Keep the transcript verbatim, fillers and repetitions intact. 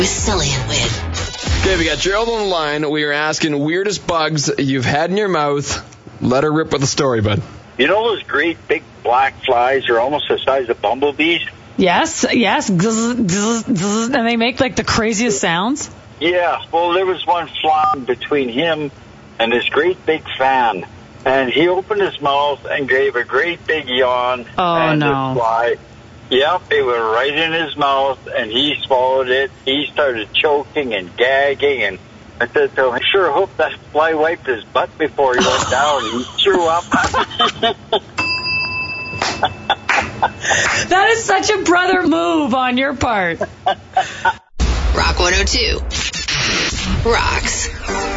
With Sully and Win. Okay, we got Gerald on the line. We are asking weirdest bugs you've had in your mouth. Let her rip with the story, bud. You know those great big black flies are almost the size of bumblebees? Yes, yes. Zzz, zzz, zzz, and they make like the craziest sounds. Yeah, well, there was one flying between him and this great big fan. And he opened his mouth and gave a great big yawn. Oh, and no. The fly, yep, it went right in his mouth, and he swallowed it. He started choking and gagging, and I said to him, I sure hope that fly wiped his butt before he went down. He threw up. That is such a brother move on your part. Rock one oh two. Rocks.